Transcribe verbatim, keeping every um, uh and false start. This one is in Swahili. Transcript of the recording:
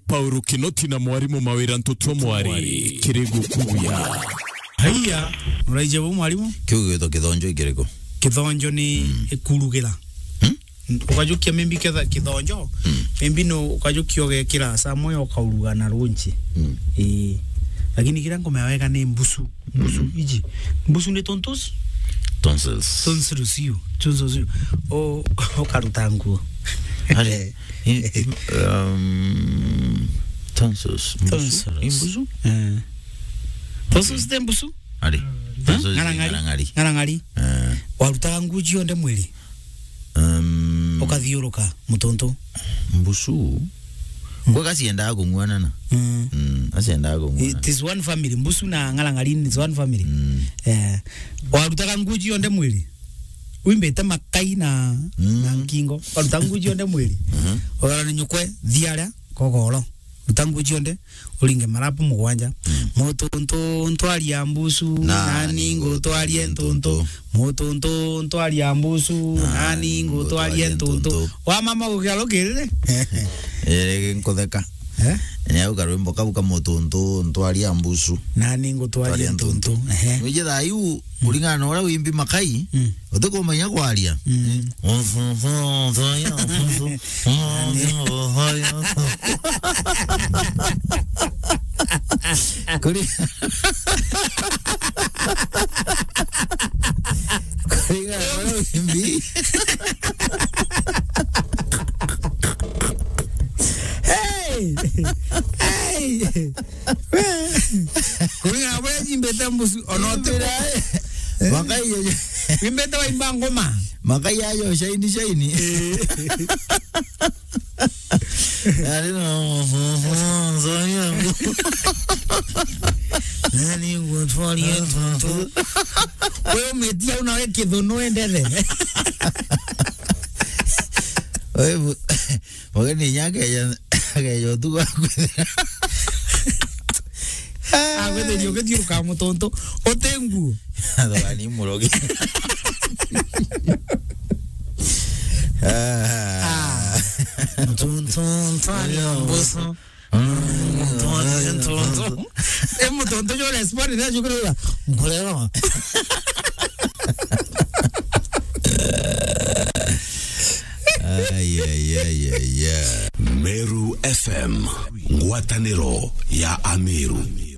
Paulo Kinoti na mwarimu mawira ntoto mwari kirego kuya. Haya, uraije bo mwarimu? Kiugo to kithonjo ikirego. Kithonjo ni mm. ekurugera. Hmm? Ukajukia membi ketha kithonjo. Mm. Membi no ukajukia ogekira samoyo ukauruga na runchi. Mm. Eh, lakini kila ngoma yaweka ni mbusu. Mbusu mm. iji. Mbusu ni tontos? Tonsils. Tonsils you. Tonsils you. O okarutangu. Ale. um tonsils. Tonsils. Mbusu? Eh. Tonsils de mbusu? Ali. Ngarangari. Ngarangari. Eh. Warutaga nguji onde mwili. Um okathiuruka mutonto. Mbusu. Kwa kasi enda kungwana na. Mm. Mm. Asienda kungwana. It is one family. Mbusu na ngarangari is one family. Mm. Eh. Warutaga nguji onde mwili. Uimbete makai na mm. na ngingo. Warutaga nguji onde mwili. Mhm. Mm Ora ni nyukwe thiara kogoro. Utangu chionde ulinge marapu mugwanja motonto ntwali ambusu nani ngotwali entonto motonto ntwali ambusu nani ngotwali entonto wa mama ukialogere eh nkotheka eh ne ukarwimbo kabuka motonto ntwali ambusu nani ngotwali entonto eh wije thayu ulingana ora wimbi makai utiko manya kwalia kuri kuri ora wimbi hey hey kuri ora jimbeta mbusu onote makai yo wimbeta wa imbangoma makai yayo shaini shaini ari no zoya nani ngotwali entonto wewe metia unawe kidhono endele wewe wageni nyake ya yo tu ah wewe yo que tiro kamo tonto otengu adani murogi ah tonto talo boso tonto emo tonto yo le sport de yo creo ngolero ay ay ay ay Meru F M ngwatanero ya Ameru.